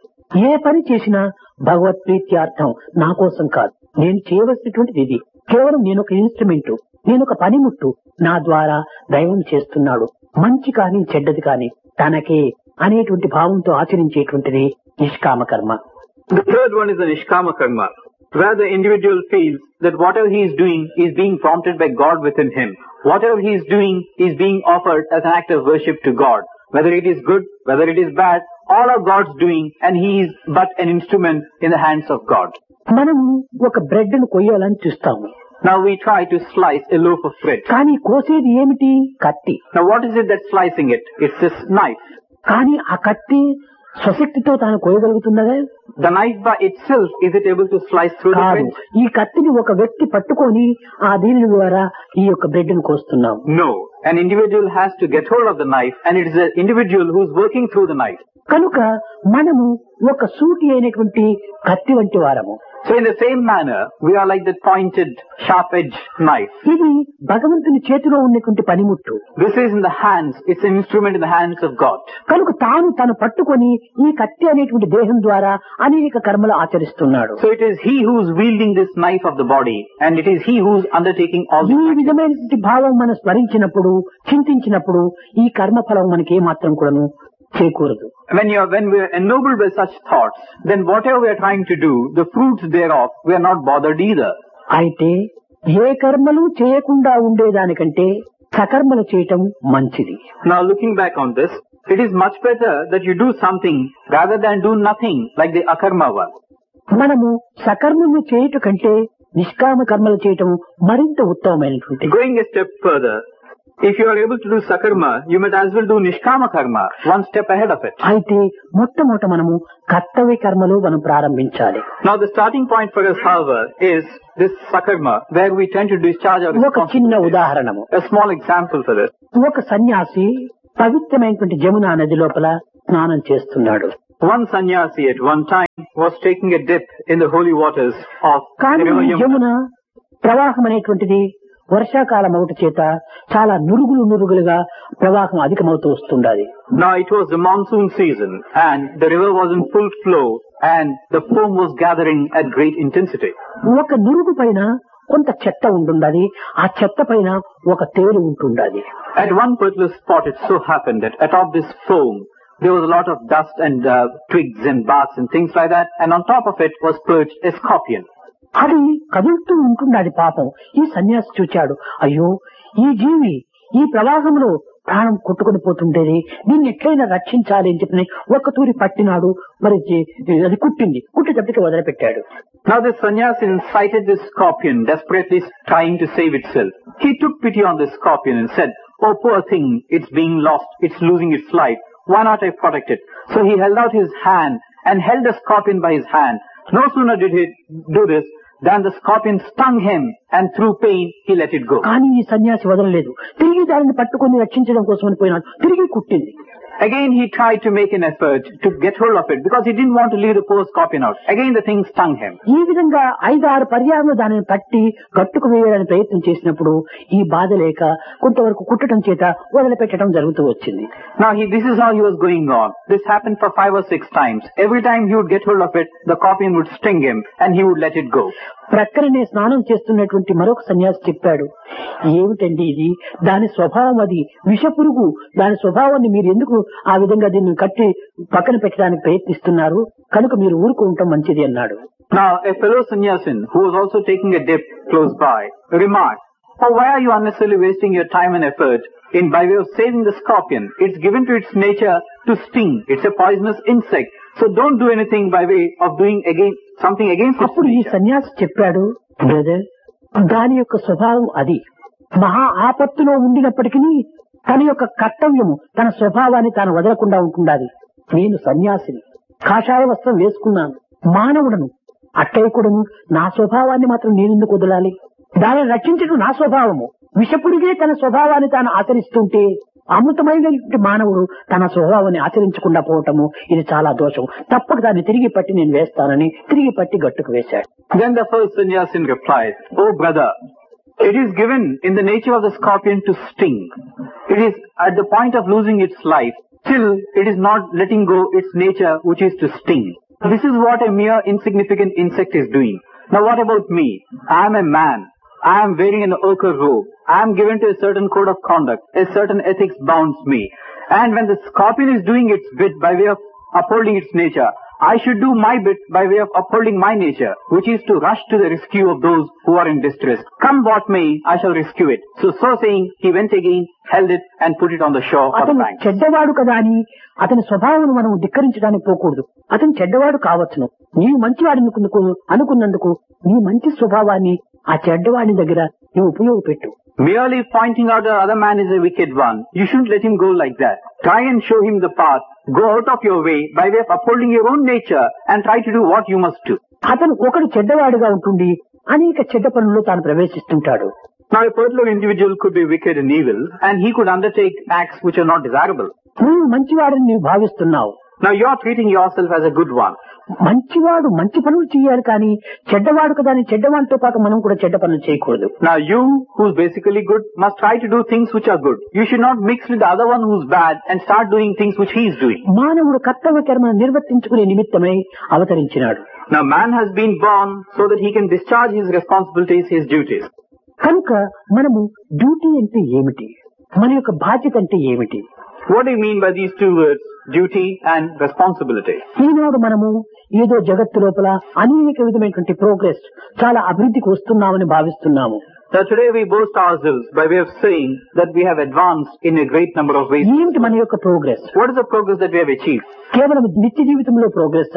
ఏ పని చేసినా భగవత్ ప్రీత్యార్థం, నా కోసం కాదు, నేను చేయవలసినటువంటిది ఇది, కేవలం నేను ఒక ఇన్స్ట్రుమెంట్, నేను ఒక పనిముట్టు, నా ద్వారా దైవం చేస్తున్నాడు, మంచి కానీ చెడ్డది కానీ తనకే అనేటువంటి భావంతో ఆచరించేటువంటిది నిష్కామ కర్మ. The third one is the nishkama karma, where the individual feels that whatever he is doing is being prompted by God within him. Whatever he is doing is being offered as an act of worship to God. Whether it is good, whether it is bad, all are God's doing, and he is but an instrument in the hands of God. మనము ఒక bread ను కొయ్యాలని చూస్తాము. Now we try to slice a loaf of bread. కానీ కోసేది ఏమిటి? కత్తి. Now what is it that's slicing it? It's this knife. కానీ ఆ కత్తి స్వశక్తితో తాను కోయగలుగుతున్నదే? The knife by itself, is it able to slice through the కాదు. bread? ఈ కత్తిని ఒక వ్యక్తి పట్టుకొని ఆ దీని ద్వారా ఈ యొక్క బ్రెడ్ ను కోస్తున్నాం. No. An individual has to get hold of the knife, and it is an individual who is working through the knife. కనుక మనము ఒక సూటి అయినటువంటి కత్తి వంటి వారము. So in the same manner, we are like that pointed, sharp-edged knife. ఇది భగవంతుని చేతిలో ఉన్నటువంటి పనిముట్టు. This is in the hands, it's an instrument in the hands of God. కనుక తాను తను పట్టుకొని ఈ కత్తి అనేటువంటి దేహం ద్వారా అనేక కర్మలు ఆచరిస్తున్నాడు. So it is he who is wielding this knife of the body, and it is he who is undertaking all ఈ the విధమైనటువంటి భావం మనం స్మరించినప్పుడు, చింతించినప్పుడు ఈ కర్మ ఫలం మనకి ఏమాత్రం కూడాను చేకూరదు. When you are, when we are ennobled by such thoughts, then whatever we are trying to do, the fruits thereof, we are not bothered either. అయితే ఏ కర్మలు చేయకుండా ఉండేదానికంటే సకర్మలు చేయటం మంచిది. Now looking back on this, it is much better that you do something rather than do nothing like the akarma one. మనము సకర్మము చేయుట కంటే నిష్కామ కర్మలు చేయటం మరింత ఉత్తమమైనటువంటి. Going a step further, If you are able to do sakarma, you might as well do nishkama karma, one step ahead of it. అయితే మొట్టమొదట మనము కర్తవ్య కర్మలో మనం ప్రారంభించాలి. Now the starting point for us, however, is this sakarma, where we tend to discharge our ఒక చిన్న responsibility. ఉదాహరణము. A small example for this. ఒక సన్యాసి పవిత్రమైనటువంటి జమునా నది లోపల స్నానం చేస్తున్నాడు. One sannyasi at one time was taking a dip in the holy waters of the కానీ river ఈ Yamuna. జమున ప్రవాహం అనేటువంటిది వర్షాకాలం ఒకటి చేత చాలా నురుగులు నురుగులుగా ప్రవాహం అధికమవుతూ వస్తుండాలి. Now it was the monsoon season and the river was in full flow and the foam was gathering at great intensity. ఒక నురుగు పైన కొంత చెత్త ఉంటుండాలి, ఆ చెత్త పైన ఒక తేలు ఉంటుండాలి. At one particular spot it so happened that atop this foam there was a lot of dust and uh, twigs and barks and things like that, and on top of it was perched a scorpion. అది కదులుతూ ఉంటుండాలి. పాపం ఈ సన్యాసి చూచాడు, అయ్యో ఈ జీవి ఈ ప్రవాహంలో ప్రాణం కొట్టుకుని పోతుండేది, దీన్ని ఎట్లయినా రక్షించాలి అని చెప్పి ఒక్క తూరి పట్టినాడు. మరి అది కుట్టింది, కుట్టేటప్పటికి వదిలిపెట్టాడు. Now this sannyasi sighted this scorpion desperately trying to save itself. He took pity on this scorpion and said, "Oh poor thing, it's being lost, it's losing its life. Why not I protect it?" So he held out his hand and held the scorpion by his hand. No sooner did he do this than the scorpion stung him, and through pain he let it go. కానీ ఈ సన్యాసి వదలలేదు. తిరిగి దానిని పట్టుకొని రక్షించడం కోసం పోయినాడు. తిరిగి కుట్టింది. Again he tried to make an effort to get hold of it because he didn't want to leave the poor scorpion out. Again the thing stung him. ఈ విధంగా ఐదు ఆరు పర్యాలు దానిని పట్టి కట్టుకు వేయాలని ప్రయత్నం చేసినప్పుడు ఈ బాధ లేక కొంతవరకు కుట్టడం చేత వదిలిపెట్టడం జరుగుతూ వచ్చింది. Now he, this is how he was going on. This happened for five or six times. Every time he would get hold of it, the scorpion would sting him and he would let it go. ప్రక్కనే స్నానం చేస్తున్నటువంటి మరొక సన్యాసి చెప్పాడు, ఏమిటండి ఇది, దాని స్వభావం అది విషపురుగు, దాని స్వభావాన్ని మీరు ఎందుకు ఆ విధంగా దీన్ని కట్టి పక్కన పెట్టడానికి ప్రయత్నిస్తున్నారు, కనుక మీరు ఊరుకుంటాం మంచిది అన్నాడు. Now a fellow sannyasin who was also taking a dip close by remarked, "Oh, why are you unnecessarily wasting your time and effort in by way of saving the scorpion? It's given to its nature to sting. It's a poisonous insect. So don't do anything by way of doing again something against its అప్పుడు ఈ nature." సన్యాసి చెప్పాడు, brother, దాని యొక్క స్వభావం అది. మహా ఆపత్తులో ఉండినప్పటికీ తన యొక్క కర్తవ్యము తన స్వభావాన్ని తాను వదలకుండా ఉంటుండాలి. నేను సన్యాసిని, కాషాయ వస్త్రం వేసుకున్నాను, మానవుడను, అట్టయికుడను, నా స్వభావాన్ని మాత్రం నేనెందుకు వదలాలి? దానిని రక్షించడం నా స్వభావము. విషపురిగే తన స్వభావాన్ని తాను ఆచరిస్తుంటే అమృతమైనటువంటి మానవుడు తన స్వభావాన్ని ఆచరించకుండా పోవటము ఇది చాలా దోషం. తప్పక దాన్ని తిరిగి పట్టి నేను వేస్తానని తిరిగి పట్టి గట్టుకు వేశాడు. Then the first sannyasin replied, "Oh brother, it is given in the nature of the scorpion to sting. It is at the point of losing its life. Still, it is not letting go its nature, which is to sting. This is what a mere insignificant insect is doing. Now what about me? I am a man. I am wearing an ochre robe. I am given to a certain code of conduct. A certain ethics bounds me. And when the scorpion is doing its bit by way of upholding its nature, I should do my bit by way of upholding my nature, which is to rush to the rescue of those who are in distress. Come what may, I shall rescue it." So, so saying, he went again, held it, and put it on the shore or the అతను bank. చెడ్డవాడు కదా అని అతని స్వభావం మనం ధిక్కరించడానికి పోకూడదు. అతను చెడ్డవాడు కావచ్చును, నీవు మంచివాడు అనుకున్నందుకు అనుకున్నందుకు నీ మంచి స్వభావాన్ని ఆ చెడ్డవాడి దగ్గర నువ్వు ఉపయోగపెట్టు. Merely pointing out the other man is a wicked one, you shouldn't let him go like that. Try and show him the path. Go out of your way by way of upholding your own nature and try to do what you must do. అతను ఒకడు చెడ్డవాడుగా ఉంటుండి అనేక చెడ్డ పనుల్లో తాను ప్రవేశిస్తుంటాడు. Now a particular individual could be wicked and evil and he could undertake acts which are not desirable. నువ్వు మంచివాడని నీవు భావిస్తున్నావు. Now you are treating yourself as a good one. మంచివాడు మంచి పనులు చేయాలి కానీ చెడ్డవాడు కదా అని చెడ్డవాడితో పాటు మనం కూడా చెడ్డ పనులు చేయకూడదు. Now you, who's basically good, must try to do things which are good. You should not mix with the other one who's bad and start doing things which he is doing. మానవుడు కర్తవ్య కర్మను నిర్వర్తించుకునే నిమిత్తమై అవతరించినాడు. Now man has been born so that he can discharge his responsibilities, his duties. కనుక మనము duty అంటే ఏమిటి, మన యొక్క బాధ్యత అంటే ఏమిటి? What do you mean by these two words, duty and responsibility? ఈనాడు మనము ఏదో జగత్తు లోపల అనేక విధమైనటువంటి ప్రోగ్రెస్, చాలా అభివృద్ధికి వస్తున్నామని భావిస్తున్నాము. Now today we boast ourselves by way of saying that we have advanced in a great number of ways. ఏమిటి మన యొక్క progress? What is the progress that we have achieved? కేవలం నిత్య జీవితంలో progress?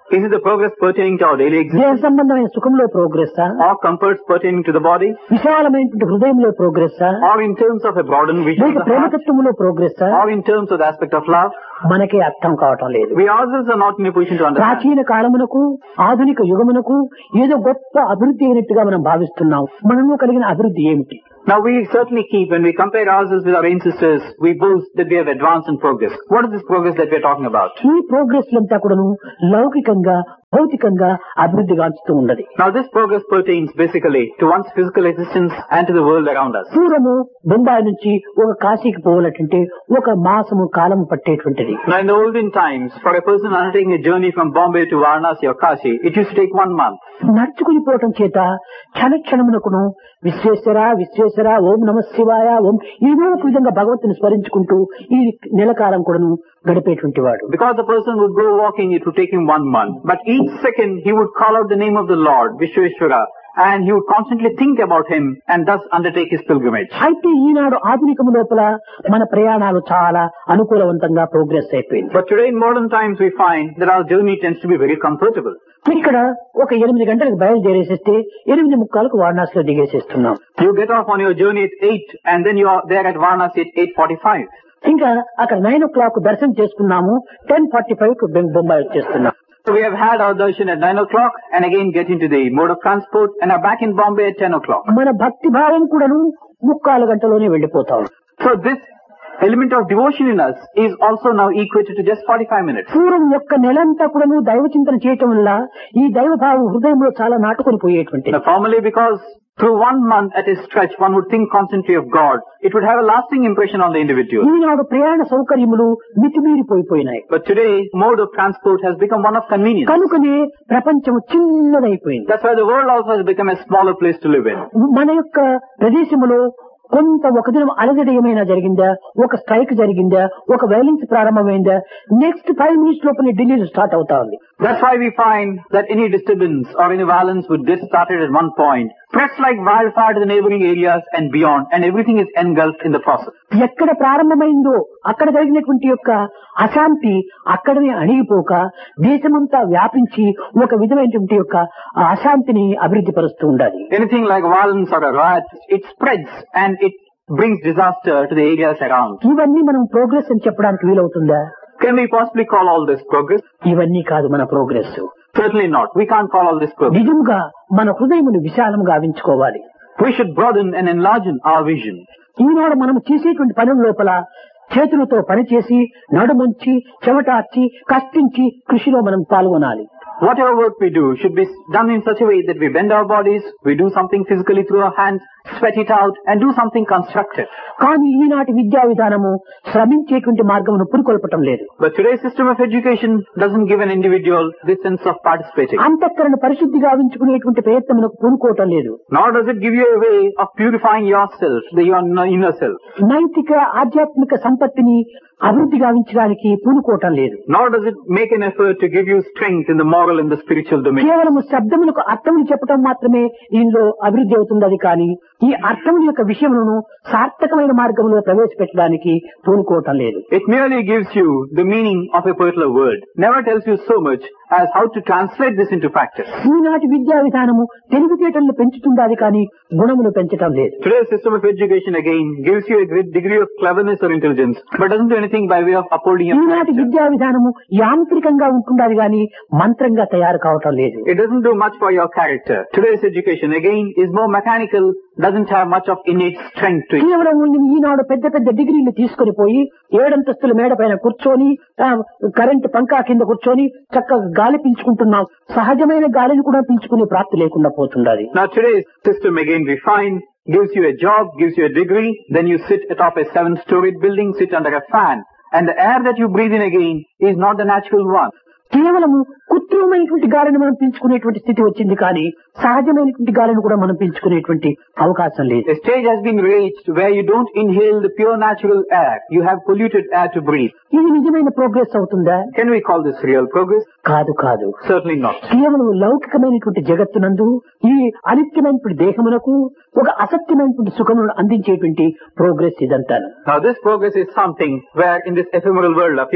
Is it the progress pertaining to our daily దేహ existence సంబంధమైన సుఖంలో progress or comforts pertaining to the body విశాలమైనటువంటి హృదయంలో progress or in terms of a broadened vision of లేక the heart ప్రేమతత్వంలో progress or in terms of the aspect of love? మనకే అర్థం కావటం లేదు. We ourselves are not in a position to understand. ప్రాచీన కాలమునకు ఆధునిక యుగమునకు ఏదో గొప్ప అభివృద్ధి అయినట్టుగా మనం భావిస్తున్నాం. మనలో కలిగిన అభివృద్ధి ఏమిటి? Now we certainly keep, when we compare ourselves with our ancestors, we boast that we have advanced in progress. What is this progress that we are talking about? ఈ ప్రోగ్రెస్ అంతా కూడాను లౌకికంగా భౌతికంగా అభివృద్ధి గాంచుతూ ఉన్నది. Now this progress pertains basically to one's physical existence and to the world around us. పూర్వము బొంబాయి నుంచి ఒక కాశీకి పోవాలంటే ఒక మాసము కాలము పట్టేటువంటిది. Now in the olden times, for a person undertaking a journey from Bombay to Varanasi or Kashi, it used to take one month. నడుచుకుని పోవటం చేత క్షణ క్షణమునకును విశ్వేశ్వర విశ్వేశ్వర ఓం నమ శివాయ ఓం ఏదో ఒక విధంగా భగవంతుని స్మరించుకుంటూ ఈ నెల కాలం కూడాను గడిపేటువంటి వాడు. Because the person would go walking, it would take him one month. But each second he would call out the name of the Lord, Vishweshwara, and he would constantly think about him and thus undertake his pilgrimage. అయితే ఈనాడు ఆధునికము లోపల మన ప్రయాణాలు చాలా అనుకూలవంతంగా progress అయిపోయింది. But today in modern times we find that our journey tends to be very comfortable. ఇక్కడ ఒక ఎనిమిది గంటలకు బయలుదేరేసేస్తే ఎనిమిది ముక్కాలకు వారణాసిలో దిగేసేస్తున్నాం. You get off on your journey at eight and then you are there at Varanasi at eight forty-five. ఇంకా అక్కడ nine ఓ clock దర్శనం చేసుకున్నాము, టెన్ ఫార్టీ ఫైవ్ కు బొంబాయి వచ్చేస్తున్నాం. So we have had our darshan at nine o'clock and again get into the mode of transport and are back in Bombay at ten o'clock. మన భక్తి భావం కూడాను ముక్కాలు గంటలోనే వెళ్లిపోతాం. So this element of devotion in us is also now equated to just forty-five minutes. పూర్వం ఒక్క నెలంతా కూడాను దైవ చింతన చేయటం వల్ల ఈ దైవ భావం హృదయంలో చాలా నాటుకొని పోయేటువంటి. Now formally, because through one month at a stretch one would think constantly of God, it would have a lasting impression on the individual. ఈనాడు ప్రయాణ సౌకర్యములు మితిమీరిపోయిపోయినాయి. But today mode of transport has become one of convenience. కనుకనే ప్రపంచం చిన్నదైపోయింది. That's why the world also has become a smaller place to live in. మన యొక్క ప్రదేశంలో కొంత ఒక దినం అలజడి ఏమైనా జరిగిందా, ఒక స్ట్రైక్ జరిగిందా, ఒక వైలెన్స్ ప్రారంభమైందా, నెక్స్ట్ ఫైవ్ మినిట్స్ లోపల ఢిల్లీలో స్టార్ట్ అవుతా ఉంది. That's why we find that any disturbance or any violence would get started at one point, spreads like wildfire to the neighboring areas and beyond, and everything is engulfed in the process. ఎక్కడ ప్రారంభమైందో అక్కడ జరిగినటువంటి యొక్క అశాంతి అక్కడనే అణిగిపోక దేశమంతా వ్యాపించి ఒక విధమైనటువంటి యొక్క అశాంతిని అభివృద్ధి పరుస్తూ ఉండాలి. Anything like violence or a riot, it spreads and it brings disaster to the areas around. ఇవన్నీ మనం ప్రోగ్రెస్ అని చెప్పడానికి వీలవుతుందా? Can we possibly call all this progress? ఇవన్నీ కాదు మన progress. Certainly not. We can't call all this progress. నిజంగా మన హృదయమును విశాలంగా గావించుకోవాలి. We should broaden and enlarge our vision. ఈనాడు మనం చేసేటువంటి పనుల లోపల చేతులతో పనిచేసి నడుమంచి చెమటార్చి కష్టించి కృషిలో మనం పాల్గొనాలి. Whatever work we do should be done in such a way that we bend our bodies, we do something physically through our hands, sweat it out and do something constructive. కానీ ఈనాటి విద్యా విధానము శ్రమించేటువంటి మార్గమును పురికొల్పటం లేదు. But today's system of education doesn't give an individual this sense of participating. అంతఃకరణ పరిశుద్ధి గావించుకునేటువంటి ప్రయత్నమునకు పూనుకోవటం లేదు. Nor does it give you a way of purifying yourself, the your inner self. నైతిక ఆధ్యాత్మిక సంపత్తిని అభివృద్ధి గావించడానికి పూనుకోవటం లేదు. Nor does it make an effort to give you strength in the moral and the spiritual domain. కేవలం శబ్దములకు అర్థములు చెప్పడం మాత్రమే దీనిలో అభివృద్ధి అవుతుంది. అది కానీ ఈ అర్థముల యొక్క విషయములను సార్థకమైన మార్గంలో ప్రవేశపెట్టడానికి పూనుకోవటం లేదు. It merely gives you the meaning of a particular word. Never tells you so much as how to translate this into practice. ఈనాటి విద్యా విధానము తెలివితేటలను పెంచుతుంది కానీ గుణమును పెంచటం లేదు. Today's system of education again gives you a great degree of cleverness or intelligence, but doesn't do anything by way of upholding your ఈనాటి character. విద్యా విధానము యాంత్రికంగా ఉంటుండాలి కానీ మంత్రంగా తయారు కావటం లేదు. It doesn't do much for your character. Today's education again is more mechanical, doesn't have much of innate strength to it. కేవలం ఈనాడు పెద్ద పెద్ద డిగ్రీలు తీసుకుని పోయి ఏడంతస్తుల మేడ పైన కూర్చొని కరెంటు పంకా కింద కూర్చొని చక్కగా గాలి పీల్చుకుంటున్నాం. సహజమైన గాలిని కూడా పీల్చుకునే ప్రాప్తి లేకుండా పోతుండాలి. Now today's system again we find gives you a job, gives you a degree, then you sit atop a seven-storied building, sit under a fan, and the air that you breathe in again is not the natural one. కేవలము కృత్రిమైనటువంటి గాలిని మనం పీల్చుకునేటువంటి స్థితి వచ్చింది కానీ సహజమైనటువంటి గాలిని కూడా మనం పీల్చుకునేటువంటి అవకాశం లేదు. A stage has been reached where you don't inhale the pure natural air. You have polluted air to breathe. ఇది నిజమైన ప్రోగ్రెస్ అవుతుందా? Can we call this real progress? కాదు కాదు. Certainly not. కేవలం లౌకికమైనటువంటి జగత్తునందు ఈ అనిత్యమైనటువంటి దేహమునకు ఒక అసత్యమైనటువంటి సుఖమును అందించేటువంటి ప్రోగ్రెస్ ఇదంతా. Now this progress is something where in this ephemeral world of yours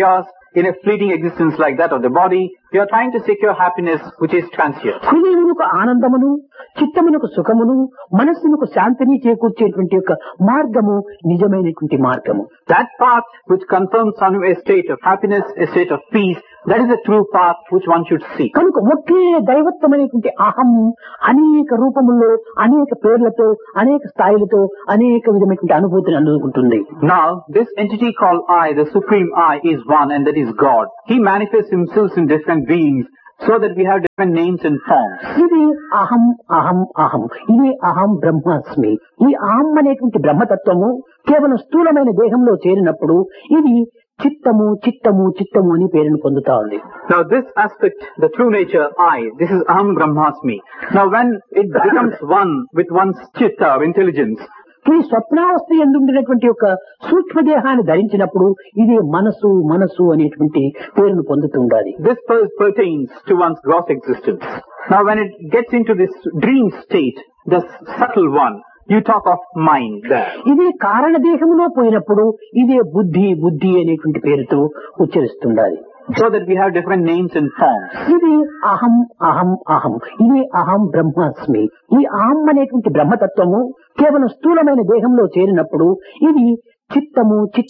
in a fleeting existence like that of the body. You are trying to secure happiness which is transient. హృదయమునకు ఆనందమును, చిత్తమునకు సుఖమును, మనస్సునకు శాంతిని చేకూర్చేటువంటి యొక్క మార్గము నిజమైనటువంటి మార్గము. That path which confirms on you a state of happiness, a state of peace, that is the true path which one should seek. కనుక ఒకే దైవత్వమైనటువంటి అహం అనేక రూపముల్లో, అనేక పేర్లతో, అనేక స్థాయిలతో, అనేక విధమైనటువంటి అనుభూతిని అందుకుంటుంది. Now, this entity called I, the supreme I, is one, and that is God. He manifests himself in different beings so that we have different names and forms. ఇది అహం అహం అహం ఇది అహం బ్రహ్మాస్మి. ఈ అహం అనేటువంటి బ్రహ్మతత్వము కేవలం స్థూలమైన దేహంలో చేరినప్పుడు ఇది చిత్తము చిత్తము చిత్తము అని పేరును పొందుతా ఉంది. Now this aspect, the true nature, I, this is Aham Brahmasmi. Now when it becomes one with one's chitta or intelligence, ఈ స్వప్నావస్థ ఎందుండినటువంటి యొక్క సూక్ష్మదేహాన్ని ధరించినప్పుడు ఇది మనసు మనసు అనేటువంటి పేరును పొందుతుండాలి. this per- pertains to one's gross existence. Now when it gets into this dream state, the subtle one, you talk of mind there. ఇది కారణదేహములో పోయినప్పుడు ఇదే బుద్ధి బుద్ధి అనేటువంటి పేరుతో ఉచ్చరిస్తుండాలి. So that we have different names and forms. ఇది అహం అహం అహం ఇది అహం బ్రహ్మాస్మి. ఈ అహం అనేటువంటి బ్రహ్మతత్వము కేవలం స్థూలమైన దేహంలో చేరినప్పుడు ఇది చిత్తము చిత్త